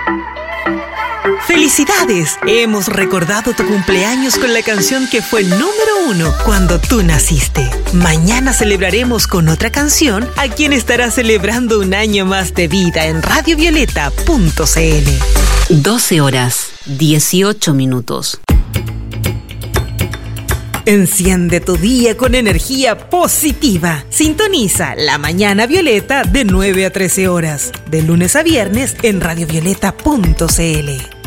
¡Felicidades! Hemos recordado tu cumpleaños con la canción que fue número 1 cuando tú naciste. Mañana celebraremos con otra canción a quien estará celebrando un año más de vida en radiovioleta.cl. 12 horas, 18 minutos. Enciende tu día con energía positiva. Sintoniza La Mañana Violeta de 9 a 13 horas, de lunes a viernes en radiovioleta.cl.